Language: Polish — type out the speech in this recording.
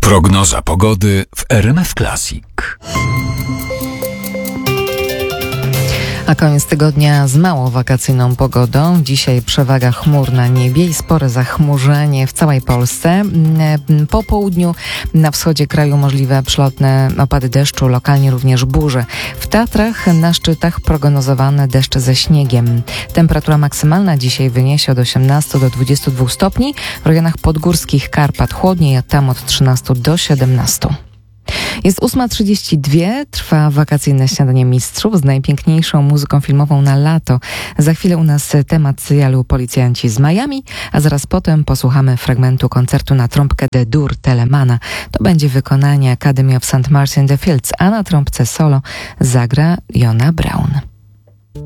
Prognoza pogody w RMF Classic. A koniec tygodnia z mało wakacyjną pogodą. Dzisiaj przewaga chmur na niebie i spore zachmurzenie w całej Polsce. Po południu na wschodzie kraju możliwe przelotne opady deszczu, lokalnie również burze. W Tatrach na szczytach prognozowane deszcze ze śniegiem. Temperatura maksymalna dzisiaj wyniesie od 18 do 22 stopni. W rejonach podgórskich Karpat chłodniej, a tam od 13 do 17. Jest 8:32, trwa wakacyjne śniadanie mistrzów z najpiękniejszą muzyką filmową na lato. Za chwilę u nas temat serialu Policjanci z Miami, a zaraz potem posłuchamy fragmentu koncertu na trąbkę de Dur Telemana. To będzie wykonanie Academy of St. Martin in the Fields, a na trąbce solo zagra Jona Braun.